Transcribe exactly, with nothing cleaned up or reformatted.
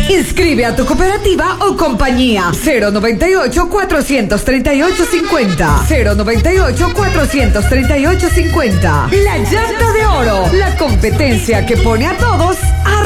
Inscribe a tu cooperativa o compañía. cero noventa y ocho, cuatrocientos treinta y ocho, cincuenta. cero noventa y ocho, cuatrocientos treinta y ocho, cincuenta. La llanta de oro. La competencia que pone a todos a